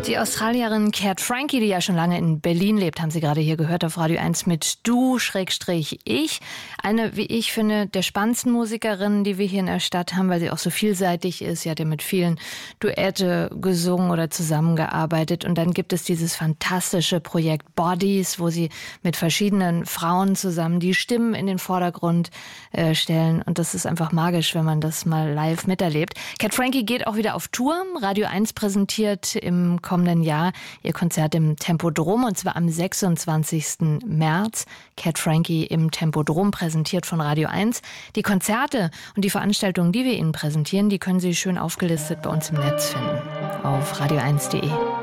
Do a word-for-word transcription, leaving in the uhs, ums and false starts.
Die Australierin Cat Frankie, die ja schon lange in Berlin lebt, haben Sie gerade hier gehört auf Radio eins mit Du, Schrägstrich, ich. Eine, wie ich finde, der spannendsten Musikerinnen, die wir hier in der Stadt haben, weil sie auch so vielseitig ist. Sie hat ja mit vielen Duette gesungen oder zusammengearbeitet. Und dann gibt es dieses fantastische Projekt Bodies, wo sie mit verschiedenen Frauen zusammen die Stimmen in den Vordergrund äh, stellen. Und das ist einfach magisch, wenn man das mal live miterlebt. Cat Frankie geht auch wieder auf Tour. Radio eins präsentiert im kommenden Jahr ihr Konzert im Tempodrom, und zwar am sechsundzwanzigsten März. Cat Frankie im Tempodrom, präsentiert von Radio eins. Die Konzerte und die Veranstaltungen, die wir Ihnen präsentieren, die können Sie schön aufgelistet bei uns im Netz finden auf radio eins punkt de.